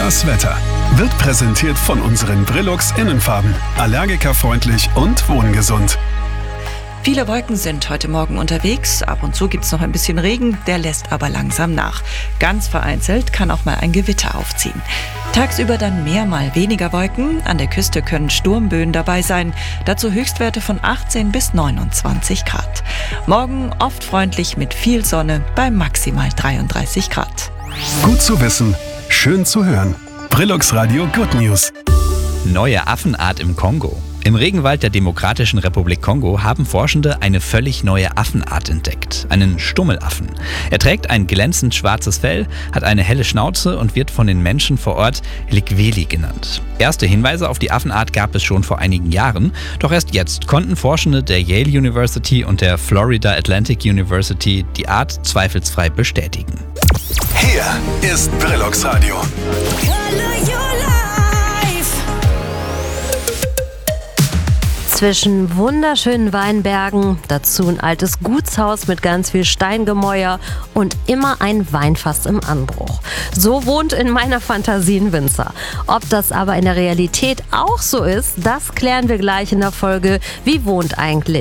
Das Wetter wird präsentiert von unseren Brillux Innenfarben. Allergikerfreundlich und wohngesund. Viele Wolken sind heute Morgen unterwegs. Ab und zu gibt es noch ein bisschen Regen, der lässt aber langsam nach. Ganz vereinzelt kann auch mal ein Gewitter aufziehen. Tagsüber dann mehr, mal weniger Wolken. An der Küste können Sturmböen dabei sein. Dazu Höchstwerte von 18 bis 29 Grad. Morgen oft freundlich mit viel Sonne bei maximal 33 Grad. Gut zu wissen, schön zu hören. Brillux Radio Good News. Neue Affenart im Kongo. Im Regenwald der Demokratischen Republik Kongo haben Forschende eine völlig neue Affenart entdeckt, einen Stummelaffen. Er trägt ein glänzend schwarzes Fell, hat eine helle Schnauze und wird von den Menschen vor Ort Likweli genannt. Erste Hinweise auf die Affenart gab es schon vor einigen Jahren, doch erst jetzt konnten Forschende der Yale University und der Florida Atlantic University die Art zweifelsfrei bestätigen. Hier ist Brillux Radio. Zwischen wunderschönen Weinbergen, dazu ein altes Gutshaus mit ganz viel Steingemäuer und immer ein Weinfass im Anbruch. So wohnt in meiner Fantasie ein Winzer. Ob das aber in der Realität auch so ist, das klären wir gleich in der Folge Wie wohnt eigentlich